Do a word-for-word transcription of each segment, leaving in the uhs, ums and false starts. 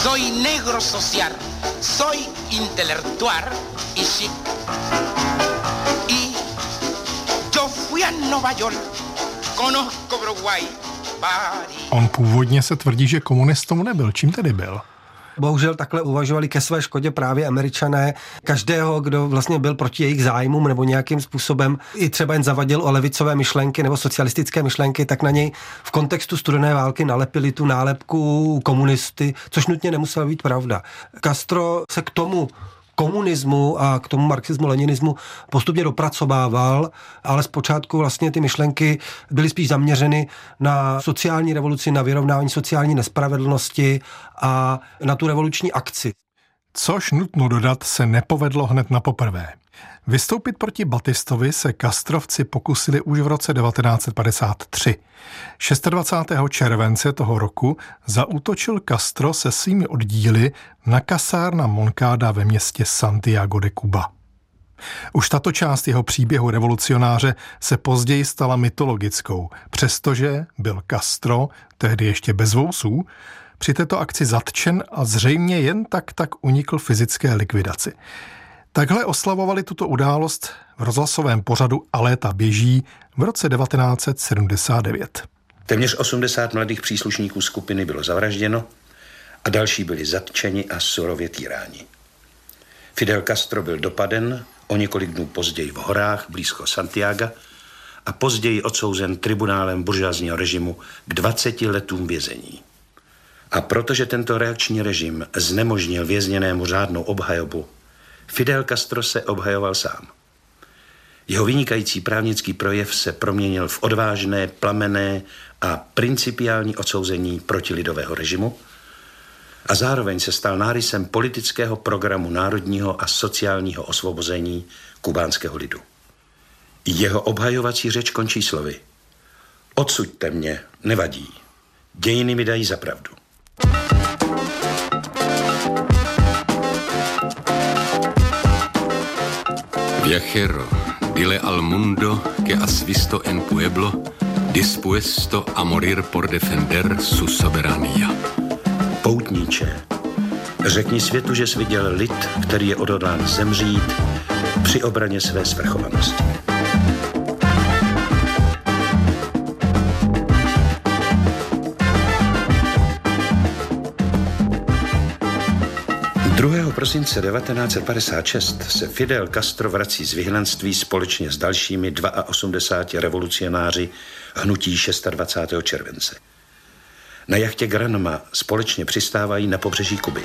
Soy negro social, soy intelectual y chic. Y yo fui a Nueva York, conozco Broadway. On původně se tvrdí, že komunistou nebyl. Čím tedy byl? Bohužel takhle uvažovali ke své škodě právě Američané. Každého, kdo vlastně byl proti jejich zájmům nebo nějakým způsobem i třeba jen zavadil o levicové myšlenky nebo socialistické myšlenky, tak na něj v kontextu studené války nalepili tu nálepku komunisty, což nutně nemusela být pravda. Castro se k tomu komunismu a k tomu marxismu, leninismu postupně dopracovával, ale zpočátku vlastně ty myšlenky byly spíš zaměřeny na sociální revoluci, na vyrovnání sociální nespravedlnosti a na tu revoluční akci. Což nutno dodat se nepovedlo hned na poprvé. Vystoupit proti Batistovi se Castrovci pokusili už v roce devatenáct set padesát tři. dvacátého šestého července toho roku zaútočil Castro se svými oddíly na kasárna Moncada ve městě Santiago de Cuba. Už tato část jeho příběhu revolucionáře se později stala mytologickou, přestože byl Castro, tehdy ještě bez vousů, při této akci zatčen a zřejmě jen tak tak unikl fyzické likvidaci. Takhle oslavovali tuto událost v rozhlasovém pořadu A léta běží v roce devatenáct set sedmdesát devět. Téměř osmdesát mladých příslušníků skupiny bylo zavražděno a další byli zatčeni a surově týráni. Fidel Castro byl dopaden o několik dnů později v horách blízko Santiaga a později odsouzen tribunálem buržoazního režimu k dvaceti letům vězení. A protože tento reakční režim znemožnil vězněnému řádnou obhajobu, Fidel Castro se obhajoval sám. Jeho vynikající právnický projev se proměnil v odvážné, plamenné a principiální odsouzení protilidového režimu a zároveň se stal nárysem politického programu národního a sociálního osvobození kubánského lidu. Jeho obhajovací řeč končí slovy: odsuďte mě, nevadí, dějiny mi dají za pravdu. Viajero, dile al mundo que has visto en pueblo, dispuesto a morir por defender su soberanía. Poutníče, řekni světu, že jsi viděl lid, který je odhodlán zemřít při obraně své svrchovanosti. druhého prosince devatenáct set padesát šest se Fidel Castro vrací z vyhnanství společně s dalšími osmdesáti dvěma revolucionáři hnutí dvacátého šestého července. Na jachtě Granma společně přistávají na pobřeží Kuby.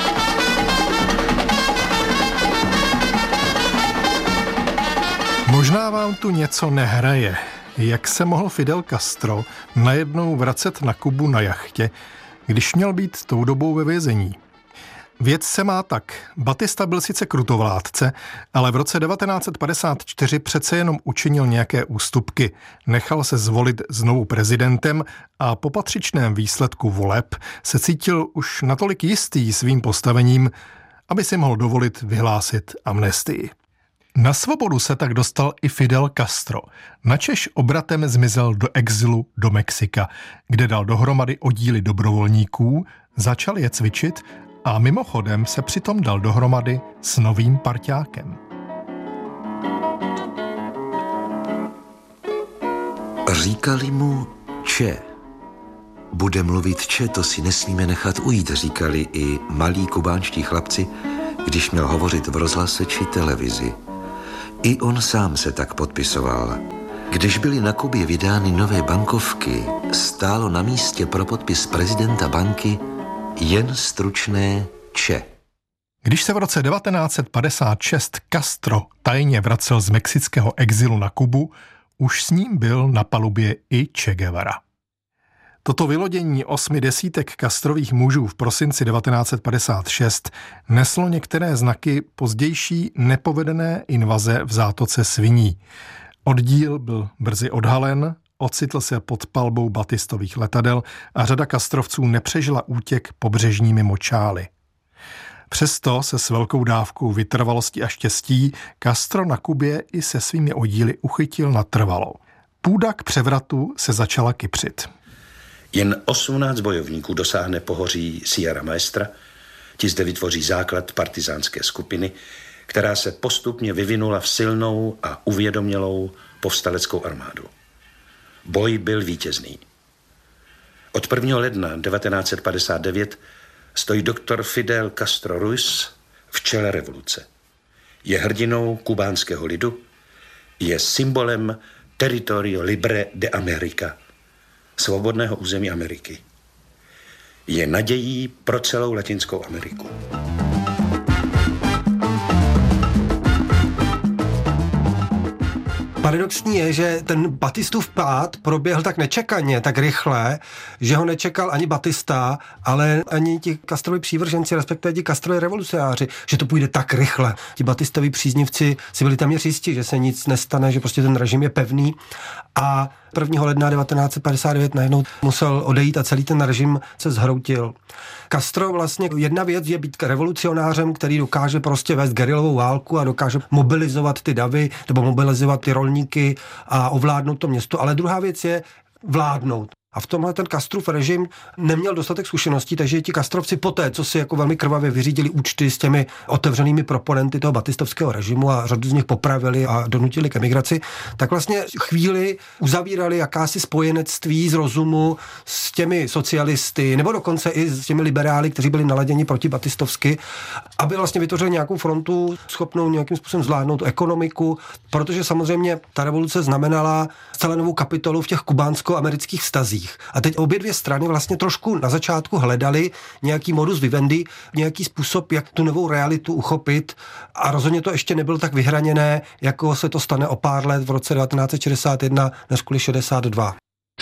Možná vám tu něco nehraje. Jak se mohl Fidel Castro najednou vracet na Kubu na jachtě, když měl být tou dobou ve vězení? Věc se má tak. Batista byl sice krutovládce, ale v roce devatenáct set padesát čtyři přece jenom učinil nějaké ústupky. Nechal se zvolit znovu prezidentem a po patřičném výsledku voleb se cítil už natolik jistý svým postavením, aby si mohl dovolit vyhlásit amnestii. Na svobodu se tak dostal i Fidel Castro. Načež obratem zmizel do exilu do Mexika, kde dal dohromady oddíly dobrovolníků, začal je cvičit a mimochodem se přitom dal dohromady s novým parťákem. Říkali mu Che. Bude mluvit Che, to si nesmíme nechat ujít, říkali i malí kubánští chlapci, když měl hovořit v rozhlase či televizi. I on sám se tak podpisoval. Když byly na Kubě vydány nové bankovky, stálo na místě pro podpis prezidenta banky jen stručné Che. Když se v roce devatenáct set padesát šest Castro tajně vracel z mexického exilu na Kubu, už s ním byl na palubě i Che Guevara. Toto vylodění osmi desítek Castrových mužů v prosinci devatenáct set padesát šest neslo některé znaky pozdější nepovedené invaze v zátoce Sviní. Oddíl byl brzy odhalen, ocitl se pod palbou Batistových letadel a řada Castrovců nepřežila útěk pobřežními močály. Přesto se s velkou dávkou vytrvalosti a štěstí Castro na Kubě i se svými oddíly uchytil natrvalo. Půda k převratu se začala kypřit. Jen osmnáct bojovníků dosáhne pohoří Sierra Maestra Ti zde vytvoří základ partizánské skupiny, která se postupně vyvinula v silnou a uvědomělou povstaleckou armádu. Boj byl vítězný. Od prvního ledna devatenáct set padesát devět stojí doktor Fidel Castro Ruz v čele revoluce. Je hrdinou kubánského lidu, je symbolem Territorio Libre de America, svobodného území Ameriky. Je nadějí pro celou Latinskou Ameriku. Paradoxní je, že ten Batistův pád proběhl tak nečekaně, tak rychle, že ho nečekal ani Batista, ale ani ti Castrovi přívrženci, respektive ti Castrovi revolucionáři, že to půjde tak rychle. Ti Batistovi příznivci si byli téměř jistí, že se nic nestane, že prostě ten režim je pevný a prvního ledna devatenáct set padesát devět najednou musel odejít a celý ten režim se zhroutil. Castro vlastně, jedna věc je být revolucionářem, který dokáže prostě vést gerilovou válku a dokáže mobilizovat ty davy nebo mobilizovat ty rolníky a ovládnout to město, ale druhá věc je vládnout. A v tomhle ten Castrův režim neměl dostatek zkušeností, takže ti Castrovci poté, co si jako velmi krvavě vyřídili účty s těmi otevřenými proponenty toho batistovského režimu a řadu z nich popravili a donutili k emigraci, tak vlastně chvíli uzavírali jakási spojenectví z rozumu s těmi socialisty, nebo dokonce i s těmi liberály, kteří byli naladěni proti batistovsky, aby vlastně vytvořili nějakou frontu schopnou nějakým způsobem zvládnout ekonomiku, protože samozřejmě ta revoluce znamenala celé novou kapitolu v těch kubánsko-amerických vztazích. A teď obě dvě strany vlastně trošku na začátku hledali nějaký modus vivendi, nějaký způsob, jak tu novou realitu uchopit a rozhodně to ještě nebylo tak vyhraněné, jako se to stane o pár let v roce devatenáct set šedesát jedna než kvůli šedesát dva.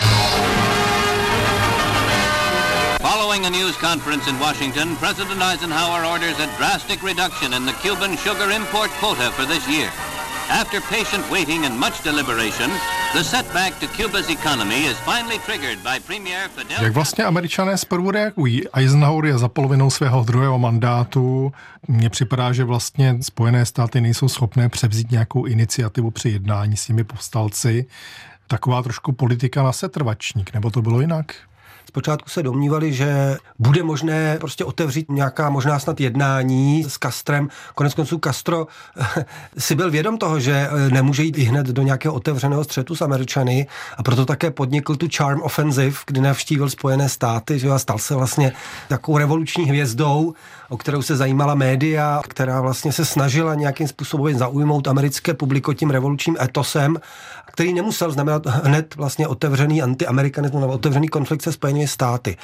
Following a news conference in Washington, President Eisenhower orders a drastic reduction in the Cuban sugar import quota for this year. After patient waiting and much deliberation, the setback to Cuba's economy is finally triggered by Premier Fidel. Jak vlastně Američané zprvu reagují? Eisenhower je za polovinou svého druhého mandátu. Mně připadá, že vlastně Spojené státy nejsou schopné převzít nějakou iniciativu při jednání s těmi povstalci. Taková trošku politika na setrvačník, nebo to bylo jinak? Zpočátku se domnívali, že bude možné prostě otevřít nějaká možná snad jednání s Castrem. Konec konců Castro si byl vědom toho, že nemůže jít i hned do nějakého otevřeného střetu s Američany a proto také podnikl tu Charm Offensive, kdy navštívil Spojené státy, že a stal se vlastně takovou revoluční hvězdou, o kterou se zajímala média, která vlastně se snažila nějakým způsobem zaujmout americké publiko tím revolučním etosem, který nemusel znamenat hned vlastně otevřený antiamerikanismus nebo otevřený konflikt se Spojenými státy.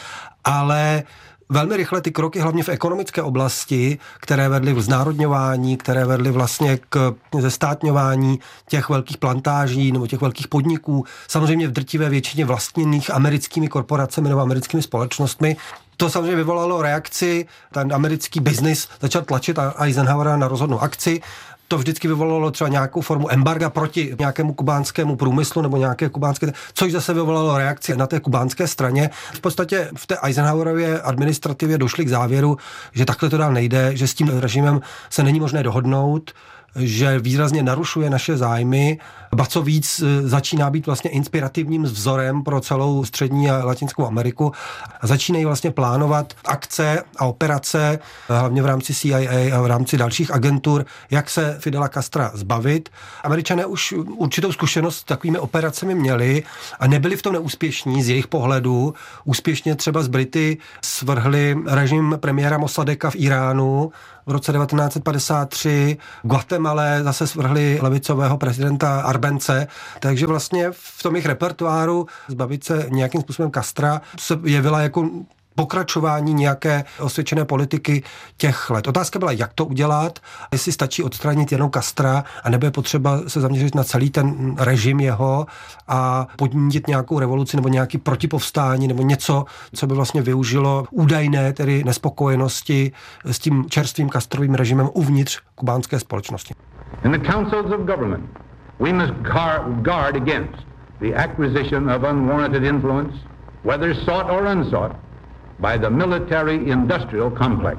Ale velmi rychle ty kroky, hlavně v ekonomické oblasti, které vedly k znárodňování, které vedly vlastně k zestátňování těch velkých plantáží nebo těch velkých podniků, samozřejmě v drtivé většině vlastněných americkými korporacemi nebo americkými společnostmi, to samozřejmě vyvolalo reakci, ten americký biznis začal tlačit Eisenhowera na rozhodnou akci. To vždycky vyvolalo třeba nějakou formu embarga proti nějakému kubánskému průmyslu nebo nějaké kubánské, což zase vyvolalo reakci na té kubánské straně. V podstatě v té Eisenhowerově administrativě došli k závěru, že takhle to dál nejde, že s tím režimem se není možné dohodnout, že výrazně narušuje naše zájmy, ba co víc začíná být vlastně inspirativním vzorem pro celou střední a Latinskou Ameriku a začínají vlastně plánovat akce a operace, hlavně v rámci C I A a v rámci dalších agentur, jak se Fidela Castra zbavit. Američané už určitou zkušenost s takovými operacemi měli a nebyli v tom neúspěšní z jejich pohledu. Úspěšně třeba z Brity svrhli režim premiéra Mossadeka v Iránu v roce devatenáct set padesát tři, v Guatemala zase svrhli levicového prezidenta Arbence, takže vlastně v tom jejich repertoáru zbavit se nějakým způsobem Castra se jevila jako pokračování nějaké osvědčené politiky těch let. Otázka byla, jak to udělat, jestli stačí odstranit jenom Castra, a nebo je potřeba se zaměřit na celý ten režim jeho a podnítit nějakou revoluci nebo nějaký protipovstání nebo něco, co by vlastně využilo údajné tedy nespokojenosti s tím čerstvým Castrovým režimem uvnitř kubánské společnosti. In the councils of government, we must guard against the acquisition of unwarranted influence, whether sought or unsought, by the military-industrial complex.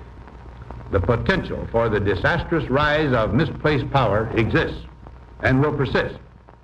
The potential for the disastrous rise of misplaced power exists and will persist.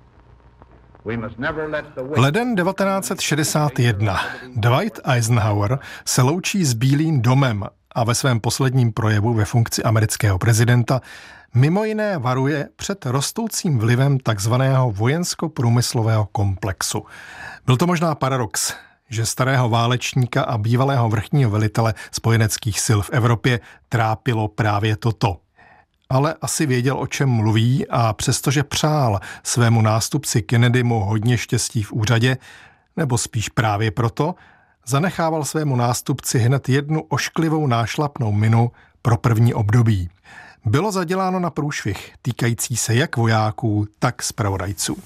We must never let the way... Leden devatenáct set šedesát jedna. Dwight Eisenhower se loučí s Bílým domem a ve svém posledním projevu ve funkci amerického prezidenta mimo jiné varuje před rostoucím vlivem takzvaného vojensko-průmyslového komplexu. Byl to možná paradox, že starého válečníka a bývalého vrchního velitele spojeneckých sil v Evropě trápilo právě toto. Ale asi věděl, o čem mluví, a přestože přál svému nástupci Kennedymu hodně štěstí v úřadě, nebo spíš právě proto, zanechával svému nástupci hned jednu ošklivou nášlapnou minu pro první období. Bylo zaděláno na průšvih, týkající se jak vojáků, tak zpravodajců.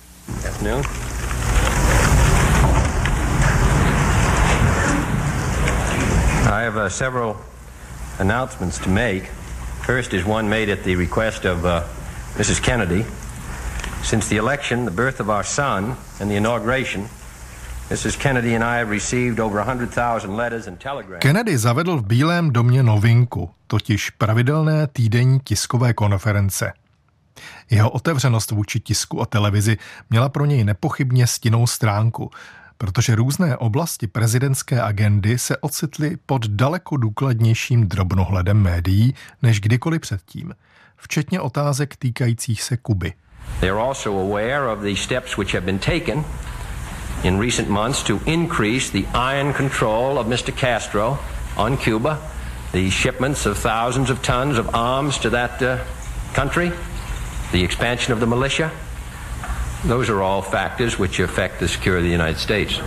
I have uh, several announcements to make. First is one made at the request of uh, Missus Kennedy. Since the election, the birth of our son, and the inauguration, Missus Kennedy and I have received over one hundred thousand letters and telegrams. Kennedy zavedl v Bílém domě novinku, totiž pravidelné týdenní tiskové konference. Jeho otevřenost vůči tisku a televizi měla pro něj nepochybně stinnou stránku, protože různé oblasti prezidentské agendy se ocitly pod daleko důkladnějším drobnohledem médií než kdykoliv předtím, včetně otázek týkajících se Kuby. They are also aware of the steps which have been taken in recent months to increase the iron control of Mister Castro on Cuba, the shipments of thousands of tons of arms to that uh, country, the expansion of the militia. Those are all factors which affect the security of the United States.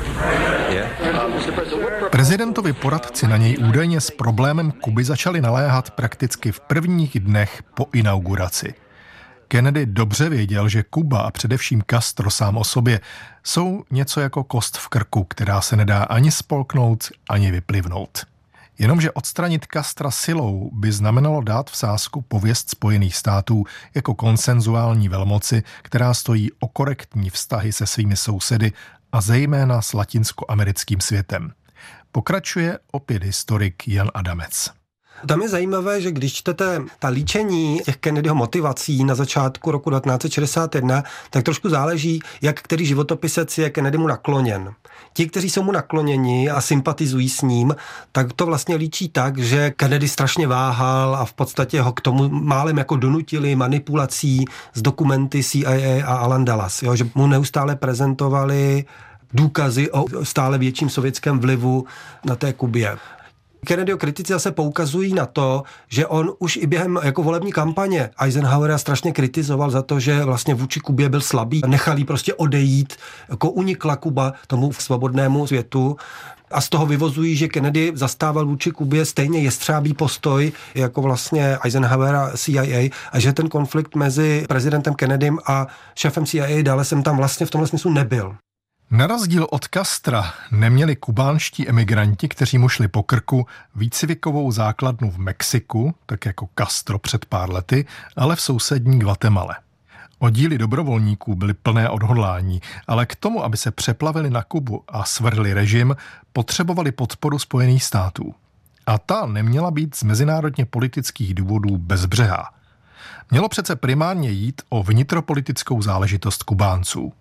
Yeah. Prezidentovi poradci na něj údajně s problémem Kuby začali naléhat prakticky v prvních dnech po inauguraci. Kennedy dobře věděl, že Kuba a především Castro sám o sobě jsou něco jako kost v krku, která se nedá ani spolknout, ani vyplivnout. Jenomže odstranit Castra silou by znamenalo dát v sázku pověst Spojených států jako konsenzuální velmoci, která stojí o korektní vztahy se svými sousedy a zejména s latinskoamerickým světem. Pokračuje opět historik Jan Adamec. Tam je zajímavé, že když čtete ta líčení těch Kennedyho motivací na začátku roku devatenáct set šedesát jedna, tak trošku záleží, jak který životopisec je Kennedymu nakloněn. Ti, kteří jsou mu nakloněni a sympatizují s ním, tak to vlastně líčí tak, že Kennedy strašně váhal a v podstatě ho k tomu málem jako donutili manipulací z dokumenty C I A a Alan Dulles, jo, že mu neustále prezentovali důkazy o stále větším sovětském vlivu na té Kubě. Kennedyho kritici zase poukazují na to, že on už i během jako volební kampaně Eisenhowera strašně kritizoval za to, že vlastně vůči Kubě byl slabý. Nechal jí prostě odejít, jako unikla Kuba tomu svobodnému světu. A z toho vyvozují, že Kennedy zastával vůči Kubě stejně jestřábý postoj jako vlastně Eisenhower a C I A a že ten konflikt mezi prezidentem Kennedym a šéfem C I A Dullesem tam vlastně v tomhle smyslu nebyl. Na rozdíl od Castra neměli kubánští emigranti, kteří mu šli po krku, výcvikovou základnu v Mexiku, tak jako Castro před pár lety, ale v sousední Guatemale. Oddíly dobrovolníků byly plné odhodlání, ale k tomu, aby se přeplavili na Kubu a svrhli režim, potřebovali podporu Spojených států. A ta neměla být z mezinárodně politických důvodů bezbřehá. Mělo přece primárně jít o vnitropolitickou záležitost Kubánců.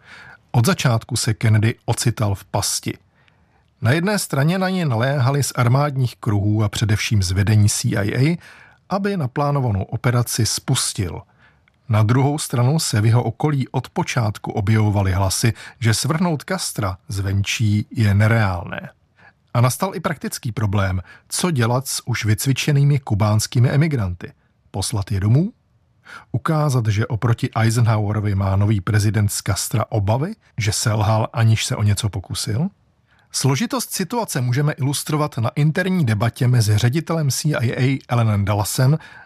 Od začátku se Kennedy ocital v pasti. Na jedné straně na ně naléhali z armádních kruhů a především z vedení C I A, aby naplánovanou operaci spustil. Na druhou stranu se v jeho okolí od počátku objevovaly hlasy, že svrhnout Castra zvenčí je nereálné. A nastal i praktický problém, co dělat s už vycvičenými kubánskými emigranty. Poslat je domů? Ukázat, že oproti Eisenhowerovi má nový prezident z Castra obavy, že selhal, aniž se o něco pokusil? Složitost situace můžeme ilustrovat na interní debatě mezi ředitelem C I A Alanem Dullesem